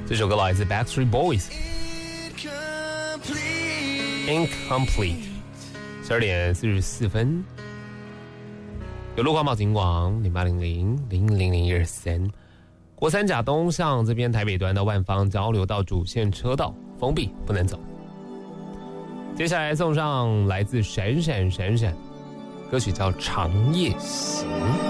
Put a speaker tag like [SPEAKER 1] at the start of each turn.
[SPEAKER 1] 这首歌来自 Backstreet Boys Incomplete 12点44分，有路况报警广0800000013，国三甲东向这边台北端到万方交流道主线车道封闭，不能走。接下来送上来自闪闪闪闪，歌曲叫《长夜行》。